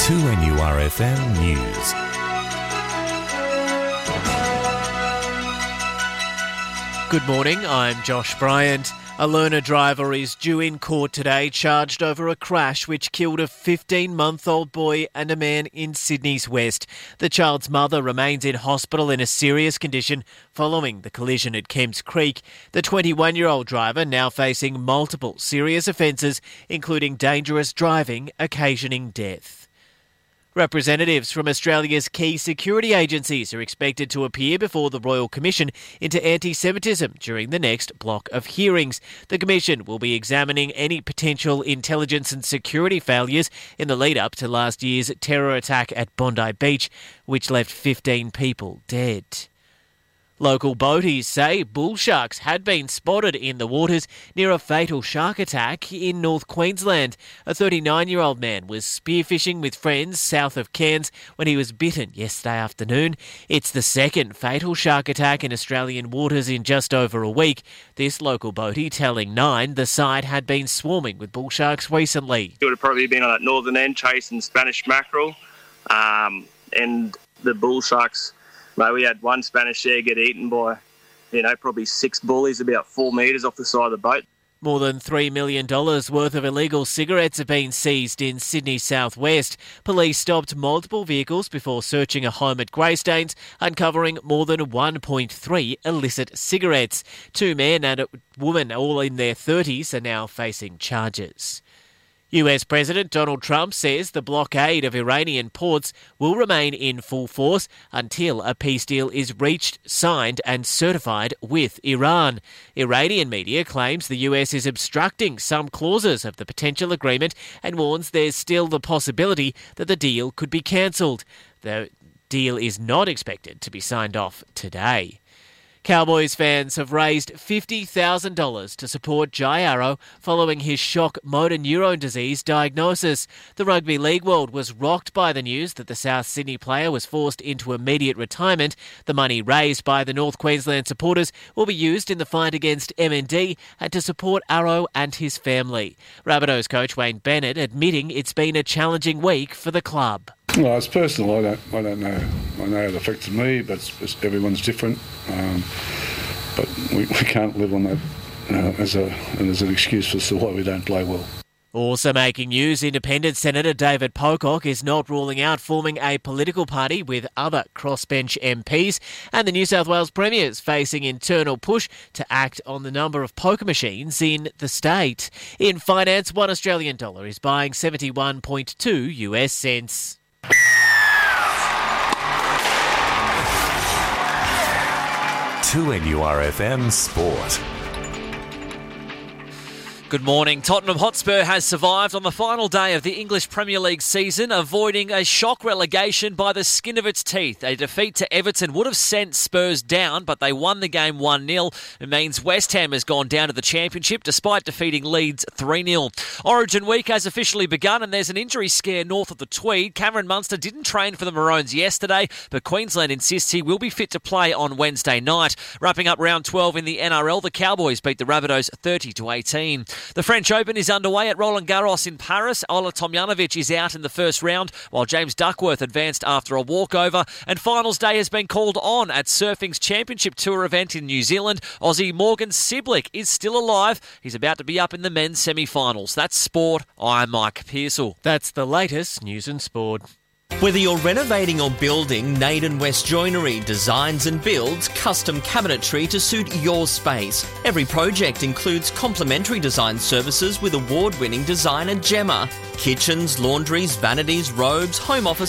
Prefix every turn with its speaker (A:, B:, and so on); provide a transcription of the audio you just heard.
A: 2NURFM News.
B: Good morning, I'm Josh Bryant. A learner driver is due in court today charged over a crash which killed a 15-month-old boy and a man in Sydney's west. The child's mother remains in hospital in a serious condition following the collision at Kemps Creek. The 21-year-old driver now facing multiple serious offences, including dangerous driving, occasioning death. Representatives from Australia's key security agencies are expected to appear before the Royal Commission into anti-Semitism during the next block of hearings. The Commission will be examining any potential intelligence and security failures in the lead-up to last year's terror attack at Bondi Beach, which left 15 people dead. Local boaties say bull sharks had been spotted in the waters near a fatal shark attack in North Queensland. A 39-year-old man was spearfishing with friends south of Cairns when he was bitten yesterday afternoon. It's the second fatal shark attack in Australian waters in just over a week. This local boatie telling Nine the site had been swarming with bull sharks recently.
C: It would have probably been on that northern end chasing Spanish mackerel, and the bull sharks. Mate, we had one Spanish share get eaten by, probably 6 bullies about 4 metres off the side of the boat.
B: More than $3 million worth of illegal cigarettes have been seized in Sydney's southwest. Police stopped multiple vehicles before searching a home at Greystanes, uncovering more than 1.3 illicit cigarettes. 2 men and a woman, all in their 30s, are now facing charges. US President Donald Trump says the blockade of Iranian ports will remain in full force until a peace deal is reached, signed and certified with Iran. Iranian media claims the US is obstructing some clauses of the potential agreement and warns there's still the possibility that the deal could be cancelled. The deal is not expected to be signed off today. Cowboys fans have raised $50,000 to support Jai Arrow following his shock motor neurone disease diagnosis. The rugby league world was rocked by the news that the South Sydney player was forced into immediate retirement. The money raised by the North Queensland supporters will be used in the fight against MND and to support Arrow and his family. Rabbitohs coach Wayne Bennett admitting it's been a challenging week for the club.
D: Well, it's personal. I don't know. I know it affected me, but everyone's different. But we can't live on that as an excuse as to why we don't play well.
B: Also making news, Independent Senator David Pocock is not ruling out forming a political party with other crossbench MPs, and the New South Wales Premier is facing internal push to act on the number of poker machines in the state. In finance, $1 Australian dollar is buying 71.2 US cents.
A: To NURFM Sport.
E: Good morning. Tottenham Hotspur has survived on the final day of the English Premier League season, avoiding a shock relegation by the skin of its teeth. A defeat to Everton would have sent Spurs down, but they won the game 1-0. It means West Ham has gone down to the Championship despite defeating Leeds 3-0. Origin week has officially begun, and there's an injury scare north of the Tweed. Cameron Munster didn't train for the Maroons yesterday, but Queensland insists he will be fit to play on Wednesday night. Wrapping up round 12 in the NRL, the Cowboys beat the Rabbitohs 30-18. The French Open is underway at Roland Garros in Paris. Ola Tomjanovic is out in the first round, while James Duckworth advanced after a walkover. And finals day has been called on at Surfing's Championship Tour event in New Zealand. Aussie Morgan Siblick is still alive. He's about to be up in the men's semi-finals. That's sport. I'm Mike Pearsall.
B: That's the latest news and sport.
F: Whether you're renovating or building, Naden West Joinery designs and builds custom cabinetry to suit your space. Every project includes complimentary design services with award-winning designer Gemma. Kitchens, laundries, vanities, robes, home office